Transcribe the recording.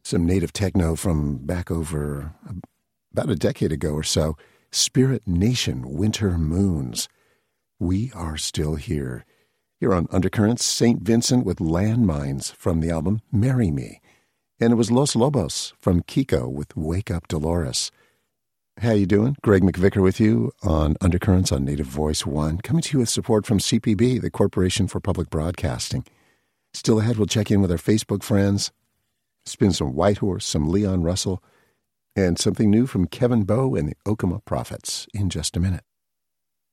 Some native techno from back over about a decade ago or so. Spirit Nation, Winter Moons. We are still here. Here on Undercurrents, St. Vincent with Landmines from the album Marry Me. And it was Los Lobos from Kiko with Wake Up Dolores. How you doing? Greg McVicker with you on Undercurrents on Native Voice One, coming to you with support from CPB, the Corporation for Public Broadcasting. Still ahead, we'll check in with our Facebook friends, spin some Whitehorse, some Leon Russell, and something new from Kevin Bowe and the Okama Prophets in just a minute.